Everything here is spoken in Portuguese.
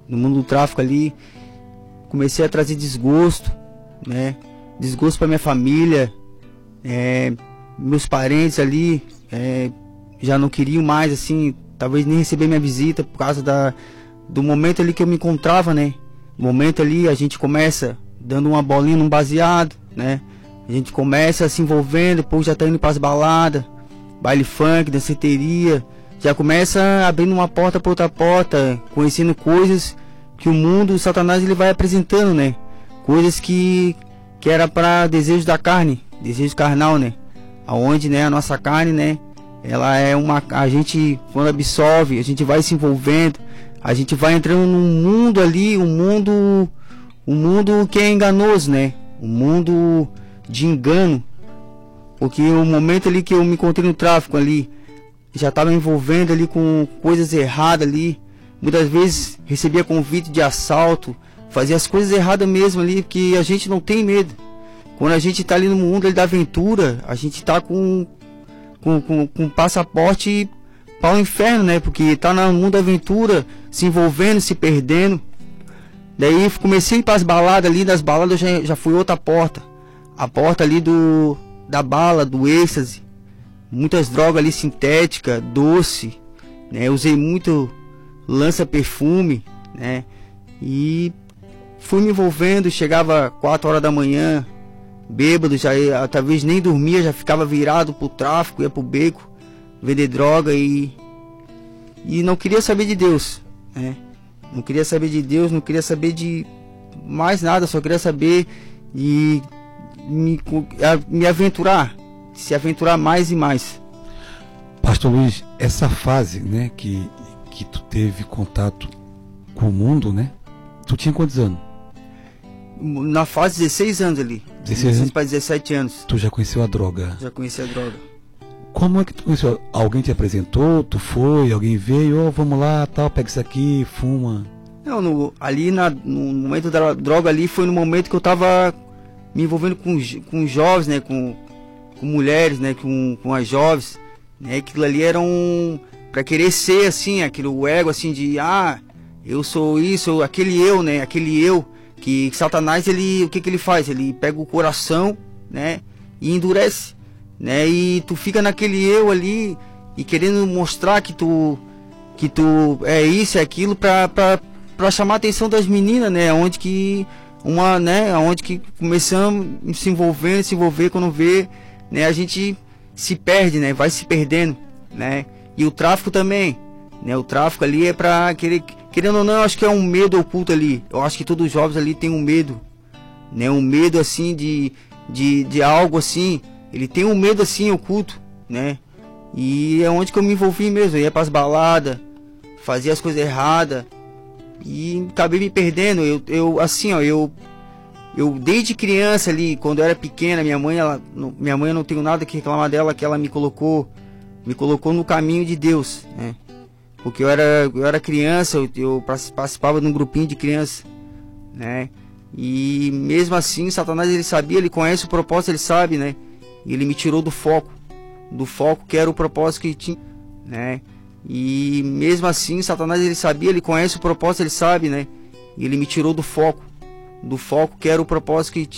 no mundo do tráfico ali, comecei a trazer desgosto, né? Desgosto para minha família, meus parentes ali já não queriam mais, assim, talvez nem receber minha visita por causa do momento ali que eu me encontrava, né? No momento ali a gente começa dando uma bolinha num baseado, né? A gente começa se envolvendo, depois já tá indo para as baladas, baile funk, danceteria, já começa abrindo uma porta para outra porta, conhecendo coisas que o mundo, o Satanás, ele vai apresentando, né? Coisas que era para desejo da carne, desejo carnal, né? Aonde, né, a nossa carne, né, ela é a gente, quando absorve, a gente vai se envolvendo, a gente vai entrando num mundo ali, um mundo que é enganoso, né? Um mundo de engano. Porque o momento ali que eu me encontrei no tráfico ali, já estava me envolvendo ali com coisas erradas ali. Muitas vezes recebia convite de assalto, fazia as coisas erradas mesmo ali, porque a gente não tem medo. Quando a gente está ali no mundo ali da aventura, a gente está com passaporte para o inferno, né? Porque está no mundo da aventura, se envolvendo, se perdendo. Daí comecei a ir para as baladas ali, das baladas já fui outra porta. A porta ali da bala, do êxtase. Muitas drogas ali sintéticas, doce, né? Usei muito lança-perfume, né? E fui me envolvendo, chegava 4 horas da manhã, bêbado, já talvez nem dormia, já ficava virado pro tráfico, ia pro beco, vender droga e não queria saber de Deus, né? Não queria saber de Deus, não queria saber de mais nada, só queria saber de me aventurar, se aventurar mais e mais. Pastor Luiz, essa fase, né, que tu teve contato com o mundo, né? Tu tinha quantos anos? Na fase 16 anos ali. 16 para 17 anos. Tu já conheceu a droga? Já conheci a droga. Como é que tu conheceu? Alguém te apresentou? Tu foi? Alguém veio? Vamos lá, tal, pega isso aqui, fuma. Não, ali no momento da droga ali foi no momento que eu tava me envolvendo com jovens, né? Com mulheres, né? Com as jovens, né? Aquilo ali era pra querer ser assim, o ego assim de eu sou isso, aquele eu, né? Aquele eu que Satanás, o que ele faz? Ele pega o coração, né? E endurece, né? E tu fica naquele eu ali e querendo mostrar que tu é isso, é aquilo pra chamar a atenção das meninas, né? Onde que começamos a se envolver, quando vê, né? A gente se perde, né? Vai se perdendo, né? E o tráfico também, né? O tráfico ali é pra querendo ou não, eu acho que é um medo oculto ali. Eu acho que todos os jovens ali tem um medo, né? Um medo assim de algo assim. Ele tem um medo assim oculto, né? E é onde que eu me envolvi mesmo. Eu ia pras baladas, fazia as coisas erradas e acabei me perdendo. Eu desde criança ali, quando eu era pequena, minha mãe eu não tenho nada que reclamar dela, que ela me colocou no caminho de Deus, né? Porque eu era criança, eu participava de um grupinho de criança, né? E mesmo assim, Satanás, ele sabia, ele conhece o propósito, ele sabe, né? E ele me tirou do foco que era o propósito que tinha, né? E mesmo assim, Satanás, ele sabia, ele conhece o propósito, ele sabe, né? E ele me tirou do foco que era o propósito que tinha.